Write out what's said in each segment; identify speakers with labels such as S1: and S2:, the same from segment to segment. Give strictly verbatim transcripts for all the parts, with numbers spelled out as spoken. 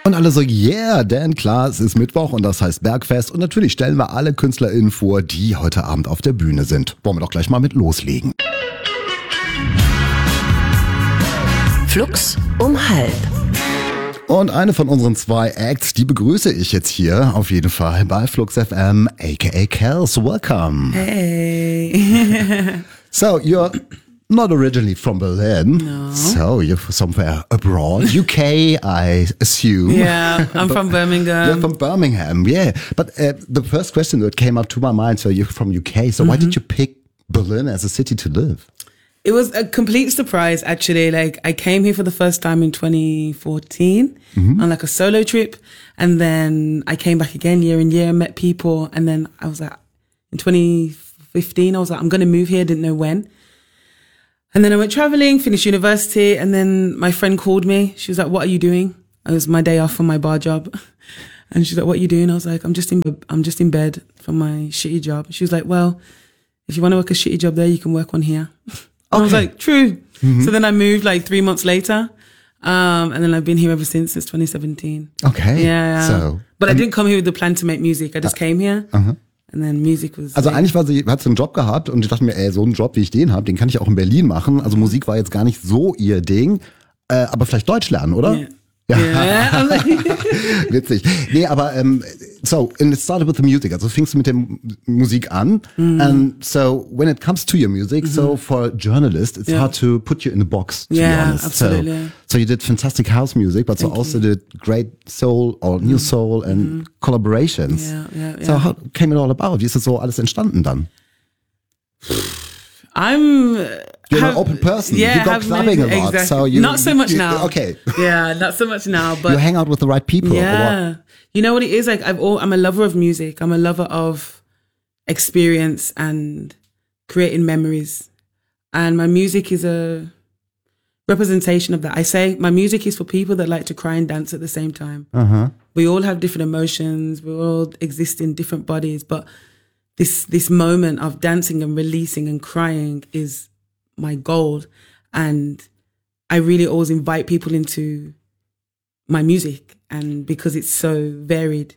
S1: Und alle so, yeah, denn klar, es ist Mittwoch und das heißt Bergfest. Und natürlich stellen wir alle KünstlerInnen vor, die heute Abend auf der Bühne sind. Wollen wir doch gleich mal mit loslegen.
S2: Flux um halb.
S1: Und eine von unseren zwei Acts, die begrüße ich jetzt hier auf jeden Fall bei Flux F M, aka Kels. Welcome.
S3: Hey.
S1: So, you're not originally from Berlin.
S3: No.
S1: So, you're somewhere abroad. U K, I assume.
S3: Yeah, I'm from Birmingham.
S1: You're from Birmingham, yeah. But uh, the first question that came up to my mind, so you're from U K, so mm-hmm. why did you pick Berlin as a city to live?
S3: It was a complete surprise, actually. Like, I came here for the first time in twenty fourteen mm-hmm. on like a solo trip. And then I came back again year and year, met people. And then I was like, in twenty fifteen, I was like, I'm going to move here. Didn't know when. And then I went traveling, finished university. And then my friend called me. She was like, what are you doing? It was my day off from my bar job. And she's like, what are you doing? I was like, I'm just in, I'm just in bed from my shitty job. She was like, well, if you want to work a shitty job there, you can work one here. Okay. I was like, true. Mm-hmm. So then I moved like three months later. Um, and then I've been here ever since, since twenty seventeen.
S1: Okay.
S3: Yeah.
S1: So,
S3: but I didn't come here with the plan to make music. I just uh, came here. Uh-huh. And then music was...
S1: Also eigentlich war sie, hat sie einen Job gehabt und ich dachte mir, ey, so einen Job, wie ich den habe, den kann ich auch in Berlin machen. Also Musik war jetzt gar nicht so ihr Ding. Äh, aber vielleicht Deutsch lernen, oder?
S3: Yeah. Ja. Yeah.
S1: Witzig. Nee, aber um, so, and it started with the music. Also fingst du mit der Musik an. Mm. And so, when it comes to your music, mm-hmm. so for a journalist, it's yeah. hard to put you in a box, to
S3: yeah,
S1: be honest.
S3: Absolutely.
S1: So, so you did fantastic house music, but
S3: Thank
S1: so also
S3: you.
S1: did great soul or new soul and mm-hmm. collaborations.
S3: Yeah, yeah, yeah.
S1: So how came it all about? Wie ist das so alles entstanden dann?
S3: I'm...
S1: You're
S3: have,
S1: an open person.
S3: Yeah,
S1: you go clubbing
S3: many,
S1: a lot.
S3: Exactly.
S1: So you,
S3: not so much
S1: you,
S3: now.
S1: Okay.
S3: Yeah, not so much now. But
S1: you hang out with the right people.
S3: Yeah.
S1: Or what?
S3: You know what it is? Like I've all, I'm a lover of music. I'm a lover of experience and creating memories. And my music is a representation of that. I say my music is for people that like to cry and dance at the same time. Uh-huh. We all have different emotions. We all exist in different bodies. But this this moment of dancing and releasing and crying is my goal. And I really always invite people into my music. And because it's so varied,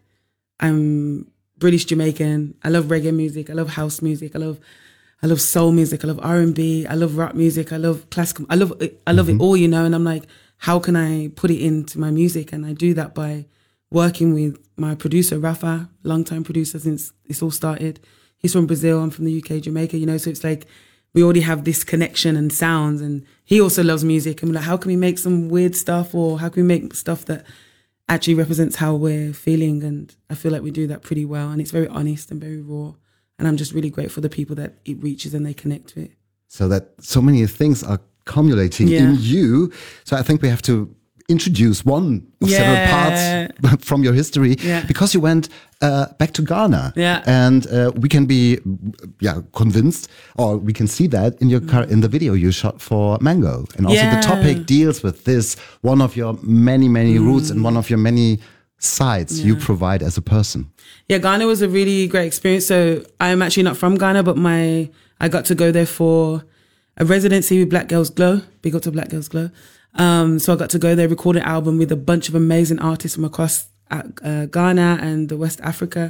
S3: I'm British Jamaican. I love reggae music. I love house music. I love I love soul music. I love R and B. I love rap music. I love classical. I love it, I love mm-hmm. it all, you know. And I'm like, how can I put it into my music? And I do that by working with my producer, Rafa, longtime producer since this all started. He's from Brazil. I'm from the U K, Jamaica, you know. So it's like we already have this connection and sounds. And he also loves music. And we're like, how can we make some weird stuff, or how can we make stuff that actually represents how we're feeling? And I feel like we do that pretty well. And it's very honest and very raw. And I'm just really grateful for the people that it reaches and they connect to it.
S1: So that so many things are cumulating yeah. in you. So I think we have to introduce one of
S3: yeah.
S1: several parts from your history
S3: yeah.
S1: because you went uh, back to Ghana.
S3: Yeah.
S1: And uh, we can be yeah convinced, or we can see that in your car, in the video you shot for Mango. And also
S3: yeah.
S1: the topic deals with this, one of your many, many mm. roots and one of your many sides yeah. you provide as a person.
S3: Yeah, Ghana was a really great experience. So I'm actually not from Ghana, but my I got to go there for a residency with Black Girls Glow. Big up to Black Girls Glow. Um, so I got to go there, record an album with a bunch of amazing artists from across uh, Ghana and the West Africa.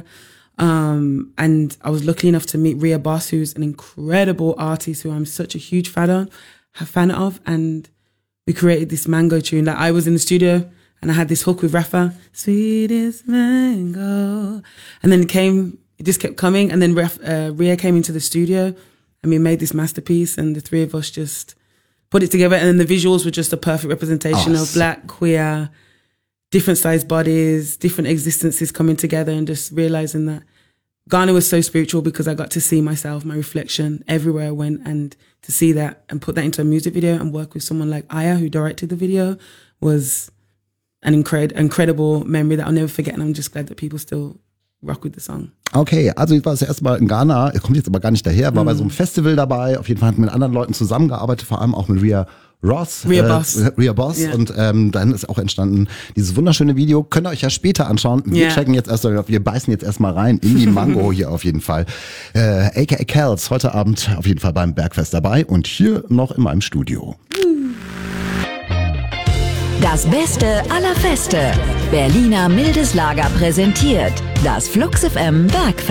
S3: Um, and I was lucky enough to meet Rhea Boss, who's an incredible artist who I'm such a huge fan of, fan of. And we created this Mango tune. Like I was in the studio and I had this hook with Rafa, sweetest mango. And then it came, it just kept coming. And then Raf, uh, Rhea came into the studio and we made this masterpiece, and the three of us just put it together. And then the visuals were just a perfect representation oh, of black, queer, different sized bodies, different existences coming together, and just realizing that Ghana was so spiritual because I got to see myself, my reflection everywhere I went, and to see that and put that into a music video and work with someone like Aya, who directed the video, was an incred- incredible memory that I'll never forget. And I'm just glad that people still rock with the song.
S1: Okay, also ich war das erste Mal in Ghana, er kommt jetzt aber gar nicht daher, war mm. bei so einem Festival dabei, auf jeden Fall hat mit anderen Leuten zusammengearbeitet, vor allem auch mit Rhea Ross,
S3: Rhea
S1: äh,
S3: Boss,
S1: Rhea Boss yeah. und ähm, dann ist auch entstanden dieses wunderschöne Video, könnt ihr euch ja später anschauen. Wir
S3: yeah.
S1: checken jetzt erst, wir beißen jetzt erstmal rein in die Mango hier auf jeden Fall. Äh, aka Kels, heute Abend auf jeden Fall beim Bergfest dabei und hier noch in meinem Studio.
S2: Das Beste aller Feste. Berliner Mildes Lager präsentiert das Flux F M Bergfest.